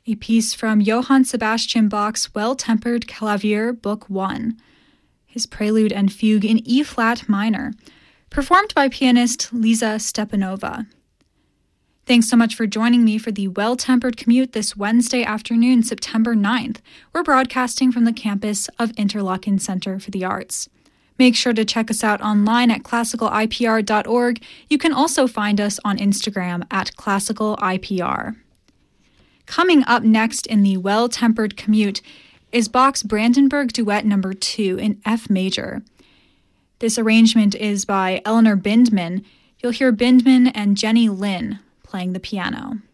a piece from Johann Sebastian Bach's Well-Tempered Clavier, Book 1, his prelude and fugue in E-flat minor, performed by pianist Lisa Stepanova. Thanks so much for joining me for the Well-Tempered Commute this Wednesday afternoon, September 9th. We're broadcasting from the campus of Interlochen Center for the Arts. Make sure to check us out online at classicalipr.org. You can also find us on Instagram at classicalipr. Coming up next in the Well-Tempered Commute is Bach's Brandenburg Duet No. 2 in F major. This arrangement is by Eleanor Bindman. You'll hear Bindman and Jenny Lin playing the piano.